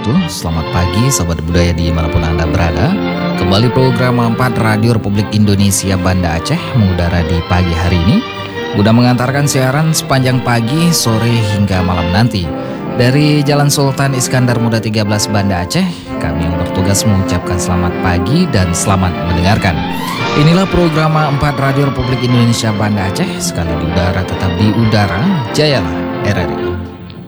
wabarakatuh. Selamat pagi sahabat budaya dimanapun Anda berada. Kembali program 4 Radio Republik Indonesia Banda Aceh mengudara di pagi hari ini, guna mengantarkan siaran sepanjang pagi, sore hingga malam nanti. Dari Jalan Sultan Iskandar Muda 13 Banda Aceh, kami yang bertugas mengucapkan selamat pagi dan selamat mendengarkan. Inilah program 4 Radio Republik Indonesia Banda Aceh, sekali di udara tetap di udara, jayalah RRI.